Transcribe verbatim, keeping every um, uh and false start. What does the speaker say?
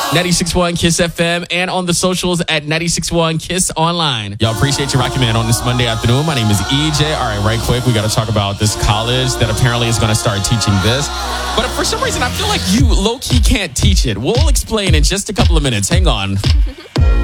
ninety-six point one Kiss F M and on the socials at ninety-six point one Kiss Online. Y'all, appreciate you rocking, man, on this Monday afternoon. My name is E J. All right, right quick, we got to talk about this college that apparently is going to start teaching this. But for some reason, I feel like you low-key can't teach it. We'll explain in just a couple of minutes. Hang on.